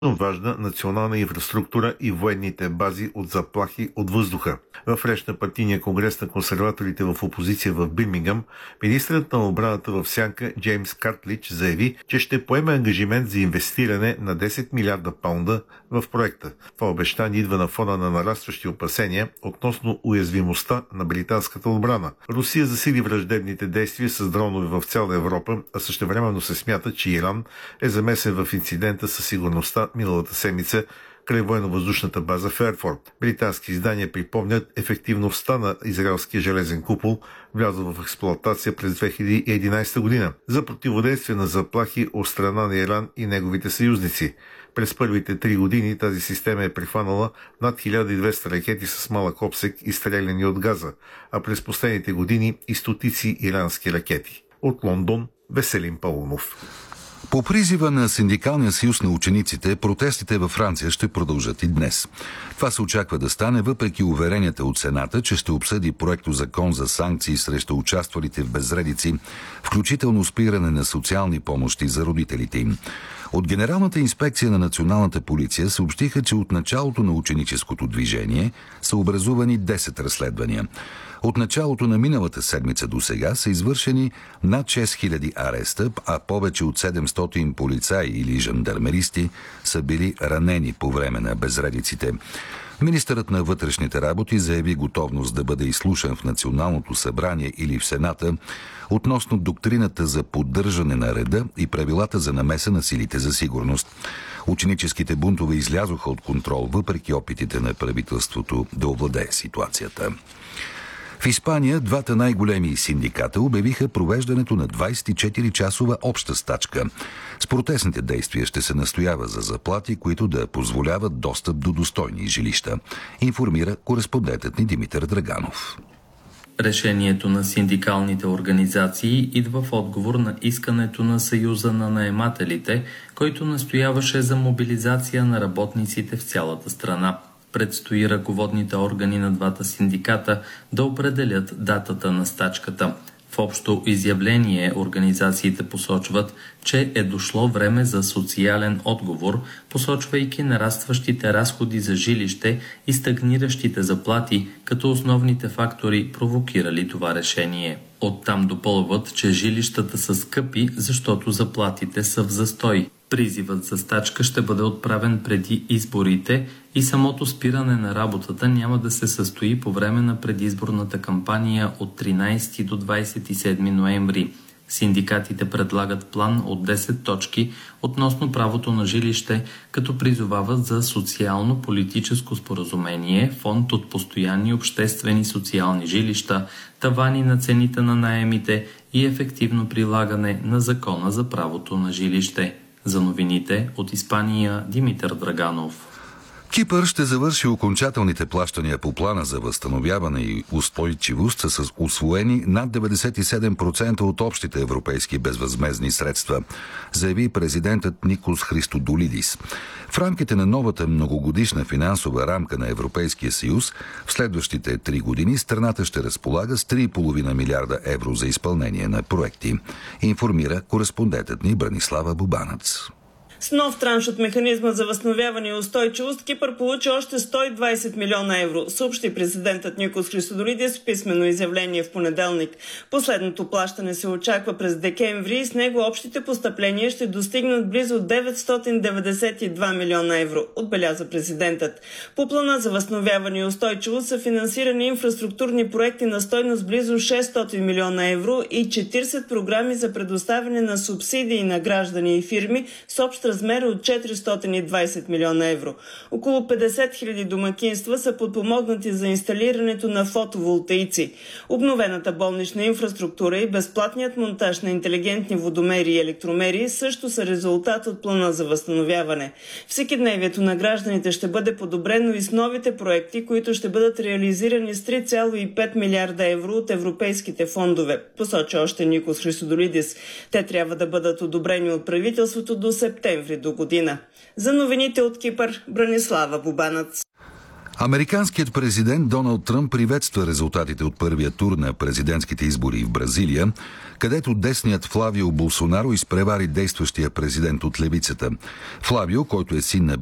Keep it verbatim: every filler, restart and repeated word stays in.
важна национална инфраструктура и военните бази от заплахи от въздуха. В реч на партийния конгрес на консерваторите в опозиция в Бирмингъм, министърът на отбраната в сянка Джеймс Картлич заяви, че ще поеме ангажимент за инвестиране на десет милиарда паунда в проекта. Това обещание идва на фона на нарастващи опасения относно уязвимостта на британската отбрана. Русия засили враждебните действия с дронове в цяла Европа, а същевременно се смята, че Иран е замесен в инцидента със сигурността миналата седмица край военно-въздушната база в Ерфорд. Британски издания припомнят ефективността на израелския железен купол, влязъл в експлоатация през две хиляди и единадесета година, за противодействие на заплахи от страна на Иран и неговите съюзници. През първите три години тази система е прихванала над хиляда и двеста ракети с малък обсег, изстреляни от Газа, а през последните години и стотици ирански ракети. От Лондон, Веселин Паунов. По призива на Синдикалния съюз на учениците, протестите във Франция ще продължат и днес. Това се очаква да стане въпреки уверенията от Сената, че ще обсъди проектозакон за санкции срещу участвалите в безредици, включително спиране на социални помощи за родителите им. От Генералната инспекция на националната полиция съобщиха, че от началото на ученическото движение са образувани десет разследвания. От началото на миналата седмица до сега са извършени над шест хиляди ареста, а повече от седемстотин полицаи или жандармеристи са били ранени по време на безредиците. Министърът на вътрешните работи заяви готовност да бъде изслушан в Националното събрание или в Сената относно доктрината за поддържане на реда и правилата за намеса на силите за сигурност. Ученическите бунтове излязоха от контрол, въпреки опитите на правителството да овладее ситуацията. В Испания двата най-големи синдиката обявиха провеждането на двадесет и четири часова обща стачка. С протестните действия ще се настоява за заплати, които да позволяват достъп до достойни жилища, информира кореспондентът ни Димитър Драганов. Решението на синдикалните организации идва в отговор на искането на Съюза на наемателите, който настояваше за мобилизация на работниците в цялата страна. Предстои ръководните органи на двата синдиката да определят датата на стачката. В общо изявление организациите посочват, че е дошло време за социален отговор, посочвайки нарастващите разходи за жилище и стагниращите заплати като основните фактори, провокирали това решение. Оттам допълват, че жилищата са скъпи, защото заплатите са в застой. Призивът за стачка ще бъде отправен преди изборите и самото спиране на работата няма да се състои по време на предизборната кампания от тринадесети до двадесет и седми ноември. Синдикатите предлагат план от десет точки относно правото на жилище, като призовават за социално-политическо споразумение, фонд от постоянни обществени социални жилища, тавани на цените на наемите и ефективно прилагане на закона за правото на жилище. За новините от Испания, Димитър Драганов. Кипър ще завърши окончателните плащания по плана за възстановяване и устойчивост с усвоени над деветдесет и седем процента от общите европейски безвъзмездни средства, заяви президентът Никос Христодолидис. В рамките на новата многогодишна финансова рамка на Европейския съюз в следващите три години страната ще разполага с три цяло и пет милиарда евро за изпълнение на проекти, информира кореспондентът ни Бранислава Бубанац. С нов транш от механизма за възстановяване и устойчивост Кипър получи още сто и двадесет милиона евро, съобщи президентът Никос Христодолидис в писмено изявление в понеделник. Последното плащане се очаква през декември и с него общите постъпления ще достигнат близо деветстотин деветдесет и два милиона евро, отбеляза президентът. По плана за възстановяване и устойчивост са финансирани инфраструктурни проекти на стойност близо шестстотин милиона евро и четиридесет програми за предоставяне на субсидии на граждани и фирми с общ размер от четиристотин и двадесет милиона евро. Около петдесет хиляди домакинства са подпомогнати за инсталирането на фотоволтаици. Обновената болнична инфраструктура и безплатният монтаж на интелигентни водомери и електромери също са резултат от плана за възстановяване. Всекидневието на гражданите ще бъде подобрено и с новите проекти, които ще бъдат реализирани с три цяло и пет милиарда евро от европейските фондове, посочи още Никос Христодолидис. Те трябва да бъдат одобрени от правителството до септември до година. За новините от Кипър, Бранислава Бубанац. Американският президент Доналд Тръмп приветства резултатите от първия тур на президентските избори в Бразилия, където десният Флавио Болсонаро изпревари действащия президент от левицата. Флавио, който е син на